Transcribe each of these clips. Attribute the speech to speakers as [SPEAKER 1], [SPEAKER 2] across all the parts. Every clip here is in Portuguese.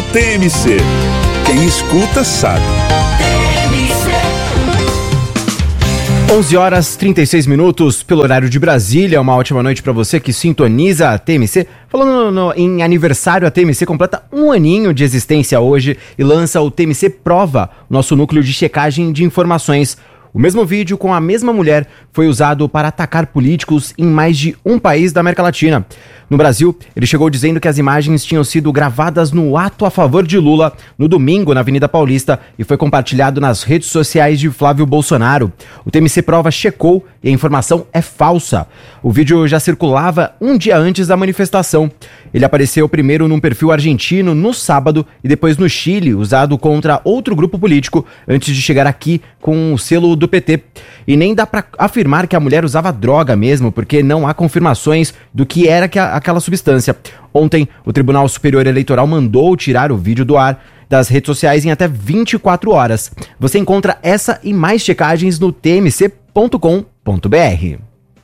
[SPEAKER 1] TMC. Quem escuta sabe.
[SPEAKER 2] 11h36 pelo horário de Brasília. Uma ótima noite para você que sintoniza a TMC. Falando em aniversário, a TMC completa um aninho de existência hoje e lança o TMC Prova, nosso núcleo de checagem de informações. O mesmo vídeo com a mesma mulher foi usado para atacar políticos em mais de um país da América Latina. No Brasil, ele chegou dizendo que as imagens tinham sido gravadas no ato a favor de Lula no domingo na Avenida Paulista e foi compartilhado nas redes sociais de Flávio Bolsonaro. O TMC Prova checou e a informação é falsa. O vídeo já circulava um dia antes da manifestação. Ele apareceu primeiro num perfil argentino no sábado e depois no Chile, usado contra outro grupo político, antes de chegar aqui com o selo do PT. E nem dá pra afirmar que a mulher usava droga mesmo, porque não há confirmações do que era aquela substância. Ontem, o Tribunal Superior Eleitoral mandou tirar o vídeo do ar das redes sociais em até 24 horas. Você encontra essa e mais checagens no tmc.com.br.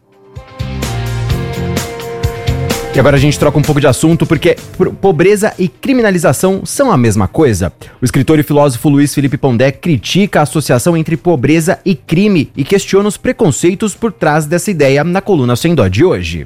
[SPEAKER 2] E agora a gente troca um pouco de assunto porque pobreza e criminalização são a mesma coisa. O escritor e filósofo Luiz Felipe Pondé critica a associação entre pobreza e crime e questiona os preconceitos por trás dessa ideia na coluna Sem Dó de hoje.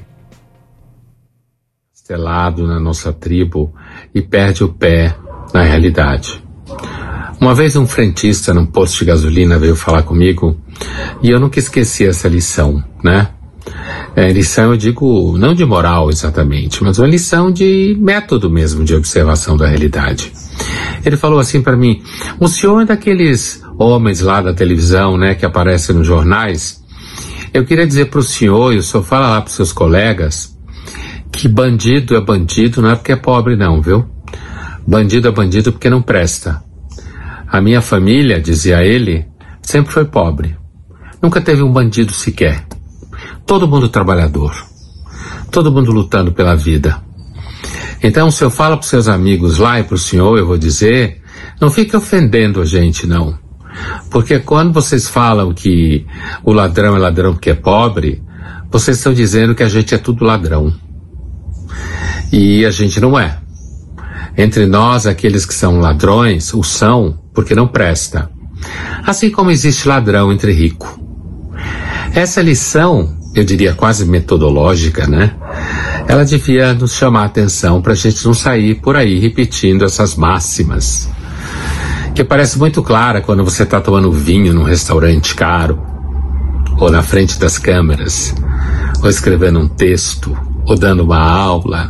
[SPEAKER 3] Estelado na nossa tribo e perde o pé na realidade. Uma vez um frentista num posto de gasolina veio falar comigo e eu nunca esqueci essa lição, né? Lição, eu digo, não de moral exatamente, mas uma lição de método mesmo, de observação da realidade. Ele falou assim para mim: o senhor é daqueles homens lá da televisão, né, que aparecem nos jornais? Eu queria dizer para o senhor, e o senhor fala lá para os seus colegas, que bandido é bandido não é porque é pobre não, viu? Bandido é bandido porque não presta. A minha família, dizia ele, sempre foi pobre. Nunca teve um bandido sequer. Todo mundo trabalhador, todo mundo lutando pela vida. Então, se eu falo para os seus amigos lá e para o senhor, eu vou dizer, não fique ofendendo a gente, não. Porque quando vocês falam que o ladrão é ladrão porque é pobre, vocês estão dizendo que a gente é tudo ladrão. E a gente não é. Entre nós, aqueles que são ladrões, o são porque não presta. Assim como existe ladrão entre rico. Essa lição, eu diria quase metodológica, né? Ela devia nos chamar a atenção para a gente não sair por aí repetindo essas máximas. Que parece muito clara quando você está tomando vinho num restaurante caro, ou na frente das câmeras, ou escrevendo um texto, ou dando uma aula.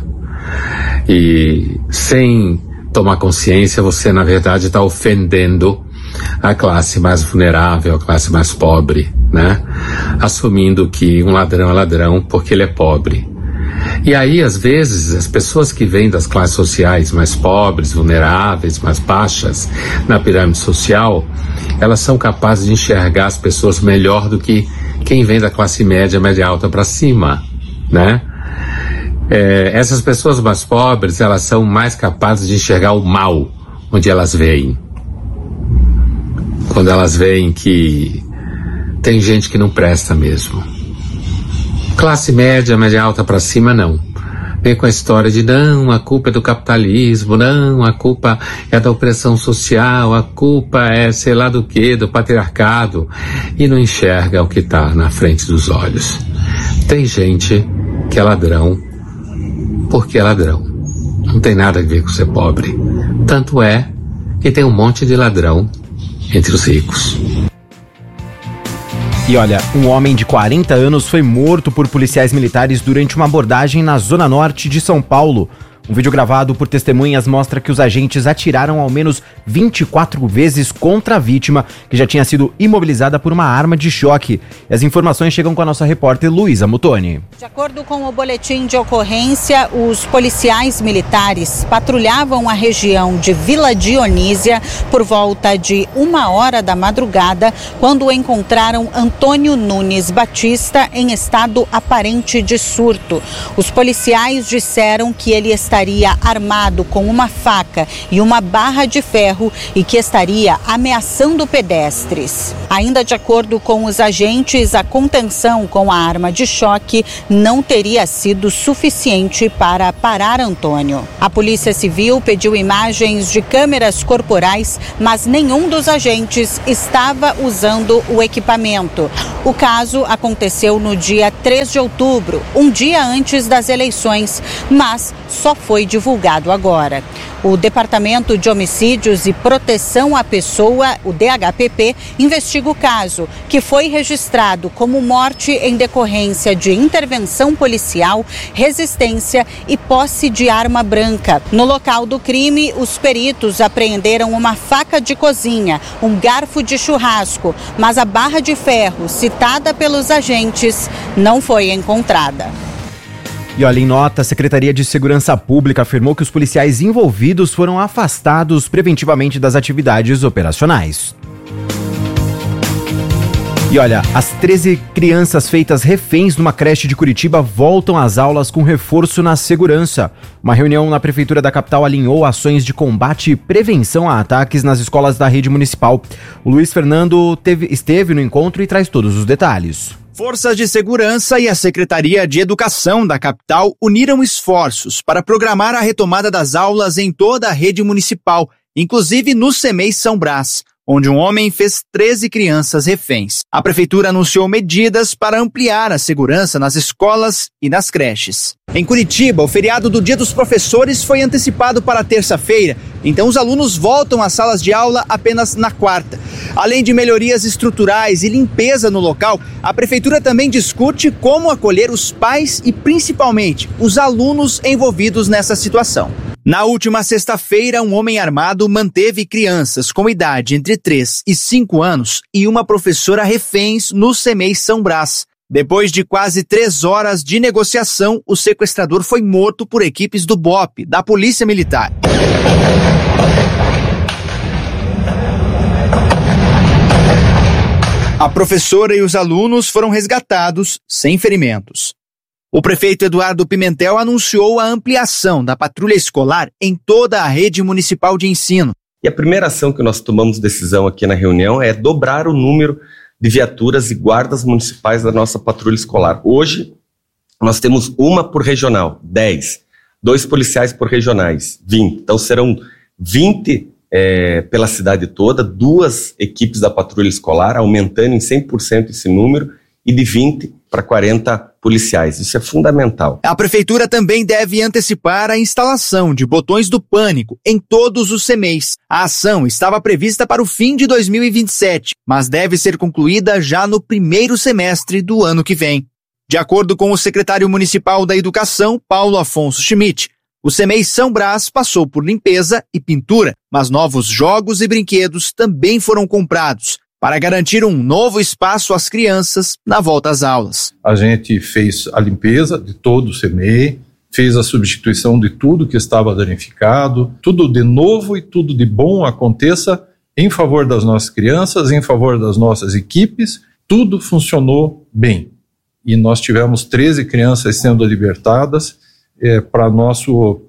[SPEAKER 3] E sem tomar consciência, você na verdade está ofendendo a classe mais vulnerável, a classe mais pobre, né? Assumindo que um ladrão é ladrão porque ele é pobre. E aí, às vezes, as pessoas que vêm das classes sociais mais pobres, vulneráveis, mais baixas na pirâmide social, elas são capazes de enxergar as pessoas melhor do que quem vem da classe média, média alta para cima, né? Essas pessoas mais pobres, elas são mais capazes de enxergar o mal onde elas veem. Quando elas veem que tem gente que não presta mesmo. Classe média, média alta para cima, não. Vem com a história de não, a culpa é do capitalismo, não, a culpa é da opressão social, a culpa é sei lá do que, do patriarcado, e não enxerga o que está na frente dos olhos. Tem gente que é ladrão porque é ladrão. Não tem nada a ver com ser pobre. Tanto é que tem um monte de ladrão entre os ricos.
[SPEAKER 2] E olha, um homem de 40 anos foi morto por policiais militares durante uma abordagem na zona norte de São Paulo. Um vídeo gravado por testemunhas mostra que os agentes atiraram ao menos 24 vezes contra a vítima, que já tinha sido imobilizada por uma arma de choque. E as informações chegam com a nossa repórter Luísa Mutoni.
[SPEAKER 4] De acordo com o boletim de ocorrência, os policiais militares patrulhavam a região de Vila Dionísia por volta de 1h da madrugada, quando encontraram Antônio Nunes Batista em estado aparente de surto. Os policiais disseram que ele estaria estaria armado com uma faca e uma barra de ferro e que estaria ameaçando pedestres. Ainda de acordo com os agentes, a contenção com a arma de choque não teria sido suficiente para parar Antônio. A Polícia Civil pediu imagens de câmeras corporais, mas nenhum dos agentes estava usando o equipamento. O caso aconteceu no dia 3 de outubro, um dia antes das eleições, mas só foi divulgado agora. O Departamento de Homicídios e Proteção à Pessoa, o DHPP, investiga o caso, que foi registrado como morte em decorrência de intervenção policial, resistência e posse de arma branca. No local do crime, os peritos apreenderam uma faca de cozinha, um garfo de churrasco, mas a barra de ferro citada pelos agentes não foi encontrada.
[SPEAKER 2] E olha, em nota, a Secretaria de Segurança Pública afirmou que os policiais envolvidos foram afastados preventivamente das atividades operacionais. E olha, as 13 crianças feitas reféns numa creche de Curitiba voltam às aulas com reforço na segurança. Uma reunião na Prefeitura da capital alinhou ações de combate e prevenção a ataques nas escolas da rede municipal. O Luiz Fernando esteve no encontro e traz todos os detalhes.
[SPEAKER 5] Forças de segurança e a Secretaria de Educação da capital uniram esforços para programar a retomada das aulas em toda a rede municipal, inclusive no CEMEI São Brás, onde um homem fez 13 crianças reféns. A prefeitura anunciou medidas para ampliar a segurança nas escolas e nas creches. Em Curitiba, o feriado do Dia dos Professores foi antecipado para terça-feira, então os alunos voltam às salas de aula apenas na quarta. Além de melhorias estruturais e limpeza no local, a prefeitura também discute como acolher os pais e, principalmente, os alunos envolvidos nessa situação. Na última sexta-feira, um homem armado manteve crianças com idade entre 3 e 5 anos e uma professora reféns no CEMEI São Brás. Depois de quase 3 horas de negociação, o sequestrador foi morto por equipes do BOPE, da Polícia Militar. A professora e os alunos foram resgatados sem ferimentos. O prefeito Eduardo Pimentel anunciou a ampliação da patrulha escolar em toda a rede municipal de ensino.
[SPEAKER 6] E a primeira ação que nós tomamos decisão aqui na reunião é dobrar o número de viaturas e guardas municipais da nossa patrulha escolar. Hoje, nós temos uma por regional, 10. 2 policiais por regionais, 20. Então serão 20 pela cidade toda, 2 equipes da patrulha escolar, aumentando em 100% esse número, e de 20 para 40 policiais. Isso é fundamental.
[SPEAKER 5] A prefeitura também deve antecipar a instalação de botões do pânico em todos os CEMEIs. A ação estava prevista para o fim de 2027, mas deve ser concluída já no primeiro semestre do ano que vem. De acordo com o secretário municipal da Educação, Paulo Afonso Schmidt, o CEMEI São Brás passou por limpeza e pintura, mas novos jogos e brinquedos também foram comprados, para garantir um novo espaço às crianças na volta às aulas.
[SPEAKER 7] A gente fez a limpeza de todo o CEMEI, fez a substituição de tudo que estava danificado, tudo de novo e tudo de bom aconteça em favor das nossas crianças, em favor das nossas equipes, tudo funcionou bem. E nós tivemos 13 crianças sendo libertadas para nosso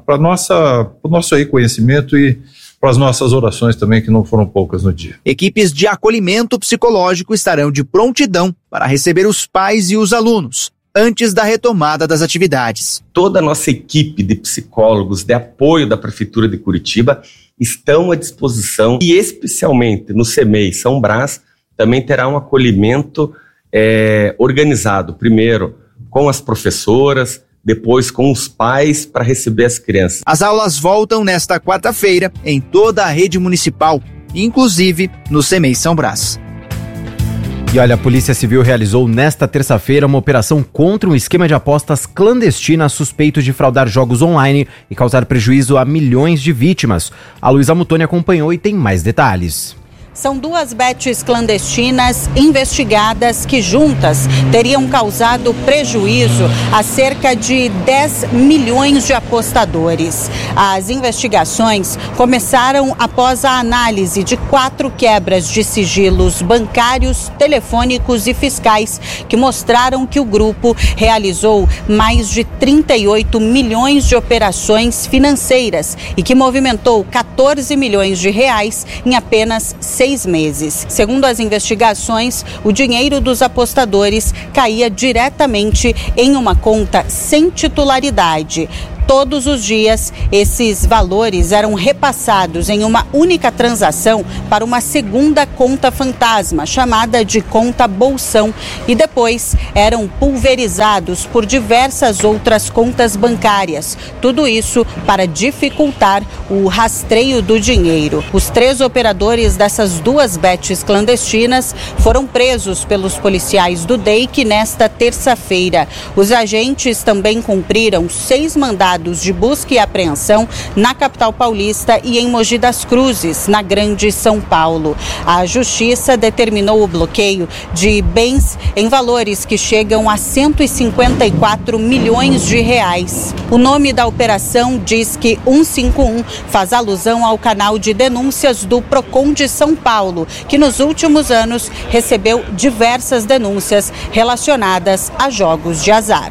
[SPEAKER 7] reconhecimento e para as nossas orações também, que não foram poucas no dia.
[SPEAKER 5] Equipes de acolhimento psicológico estarão de prontidão para receber os pais e os alunos antes da retomada das atividades.
[SPEAKER 6] Toda a nossa equipe de psicólogos de apoio da Prefeitura de Curitiba estão à disposição e especialmente no CEMEI São Brás também terá um acolhimento organizado, primeiro com as professoras, depois com os pais para receber as crianças.
[SPEAKER 5] As aulas voltam nesta quarta-feira em toda a rede municipal, inclusive no CEMEI São Brás.
[SPEAKER 2] E olha, a Polícia Civil realizou nesta terça-feira uma operação contra um esquema de apostas clandestina suspeito de fraudar jogos online e causar prejuízo a milhões de vítimas. A Luísa Mutoni acompanhou e tem mais detalhes.
[SPEAKER 4] São duas betes clandestinas investigadas que juntas teriam causado prejuízo a cerca de 10 milhões de apostadores. As investigações começaram após a análise de 4 quebras de sigilos bancários, telefônicos e fiscais que mostraram que o grupo realizou mais de 38 milhões de operações financeiras e que movimentou 14 milhões de reais em apenas 6 meses. Segundo as investigações, o dinheiro dos apostadores caía diretamente em uma conta sem titularidade. Todos os dias, esses valores eram repassados em uma única transação para uma segunda conta fantasma, chamada de conta bolsão, e depois eram pulverizados por diversas outras contas bancárias. Tudo isso para dificultar o rastreio do dinheiro. Os 3 operadores dessas duas betes clandestinas foram presos pelos policiais do DEIC nesta terça-feira. Os agentes também cumpriram 6 mandados de busca e apreensão na capital paulista e em Mogi das Cruzes, na Grande São Paulo. A Justiça determinou o bloqueio de bens em valores que chegam a 154 milhões de reais. O nome da operação Disque 151 faz alusão ao canal de denúncias do Procon de São Paulo, que nos últimos anos recebeu diversas denúncias relacionadas a jogos de azar.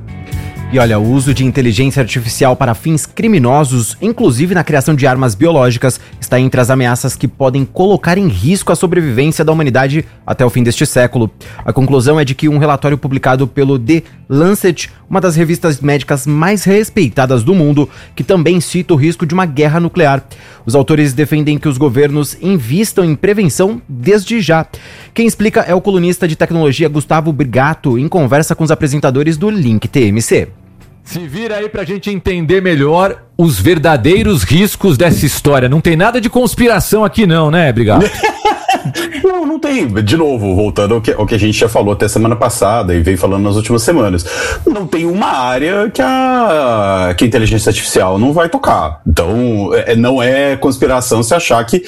[SPEAKER 2] E olha, o uso de inteligência artificial para fins criminosos, inclusive na criação de armas biológicas, está entre as ameaças que podem colocar em risco a sobrevivência da humanidade até o fim deste século. A conclusão é de que um relatório publicado pelo The Lancet, uma das revistas médicas mais respeitadas do mundo, que também cita o risco de uma guerra nuclear. Os autores defendem que os governos invistam em prevenção desde já. Quem explica é o colunista de tecnologia Gustavo Brigato, em conversa com os apresentadores do Link TMC.
[SPEAKER 8] Se vira aí pra gente entender melhor os verdadeiros riscos dessa história. Não tem nada de conspiração aqui não, né, Brigato?
[SPEAKER 9] Não tem. De novo, voltando ao que a gente já falou até semana passada e veio falando nas últimas semanas. Não tem uma área que a inteligência artificial não vai tocar. Então, não é conspiração se achar que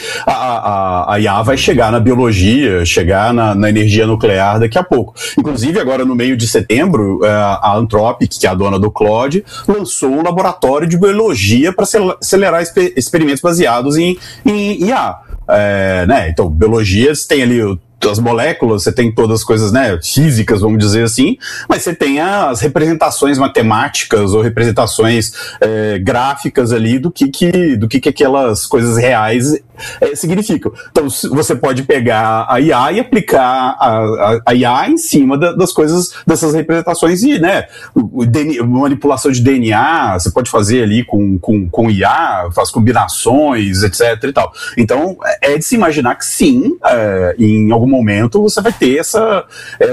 [SPEAKER 9] a IA vai chegar na biologia, chegar na energia nuclear daqui a pouco. Inclusive, agora no meio de setembro, a Anthropic, que é a dona do Claude, lançou um laboratório de biologia para acelerar experimentos baseados em IA. Né? Então, biologia, você tem ali as moléculas, você tem todas as coisas, né, físicas, vamos dizer assim, mas você tem as representações matemáticas ou representações gráficas ali do que aquelas coisas reais significam. Então, você pode pegar a IA e aplicar a IA em cima das coisas, dessas representações e, né, manipulação de DNA, você pode fazer ali com IA, faz combinações, etc e tal. Então, é de se imaginar que sim, em algum momento você vai ter essa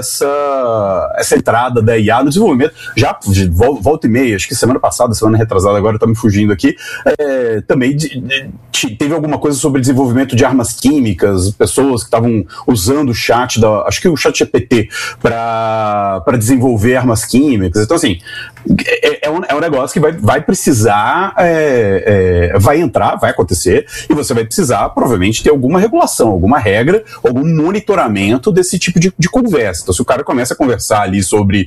[SPEAKER 9] entrada da IA no desenvolvimento. Já volta e meia, acho que semana passada, semana retrasada, agora tá me fugindo aqui, também teve alguma coisa sobre desenvolvimento de armas químicas, pessoas que estavam usando o chat acho que o chat GPT para desenvolver armas químicas. Então, assim, é um negócio que vai precisar, vai entrar, vai acontecer, e você vai precisar, provavelmente, ter alguma regulação, alguma regra, algum monitoramento desse tipo de conversa. Então, se o cara começa a conversar ali sobre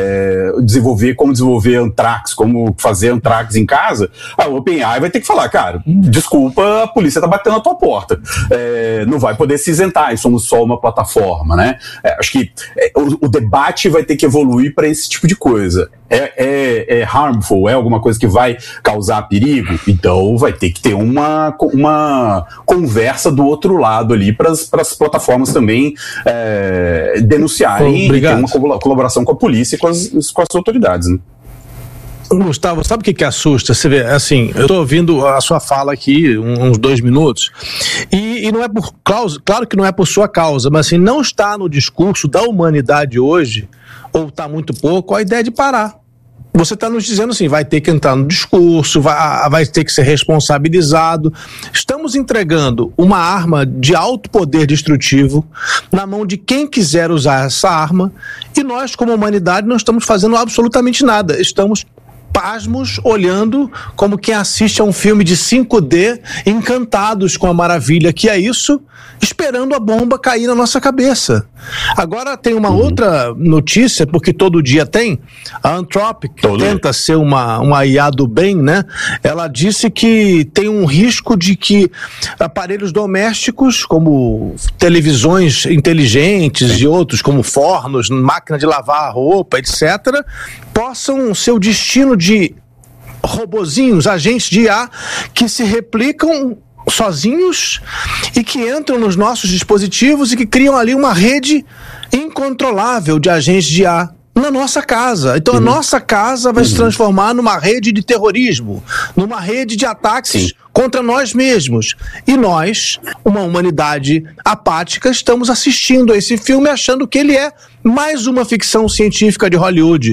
[SPEAKER 9] como desenvolver Anthrax, como fazer Anthrax em casa, a OpenAI vai ter que falar, cara, desculpa, a polícia tá batendo na tua porta. Não vai poder se isentar, e somos só uma plataforma, né? Acho que o debate vai ter que evoluir para esse tipo de coisa. É harmful, é alguma coisa que vai causar perigo, então vai ter que ter uma conversa do outro lado ali para as plataformas também denunciarem e ter uma colaboração com a polícia e com as autoridades, né?
[SPEAKER 10] Gustavo, sabe o que assusta? Você vê, assim, eu tô ouvindo a sua fala aqui, uns 2 minutos, e não é por causa, claro que não é por sua causa, mas assim, não está no discurso da humanidade hoje, ou está muito pouco, a ideia de parar. Você está nos dizendo assim, vai ter que entrar no discurso, vai ter que ser responsabilizado. Estamos entregando uma arma de alto poder destrutivo na mão de quem quiser usar essa arma, e nós, como humanidade, não estamos fazendo absolutamente nada. Estamos pasmos, olhando como quem assiste a um filme de 5D, encantados com a maravilha que é isso, esperando esperando a bomba cair na nossa cabeça. Agora tem uma outra notícia, porque todo dia tem, a Anthropic, que tenta ser uma IA do bem, né? Ela disse que tem um risco de que aparelhos domésticos, como televisões inteligentes e outros, como fornos, máquina de lavar roupa, etc., possam ser o destino de robozinhos, agentes de IA, que se replicam sozinhos e que entram nos nossos dispositivos e que criam ali uma rede incontrolável de agentes de IA na nossa casa. Então a nossa casa vai se transformar numa rede de terrorismo, numa rede de ataques contra nós mesmos. E nós, uma humanidade apática, estamos assistindo a esse filme achando que ele é mais uma ficção científica de Hollywood.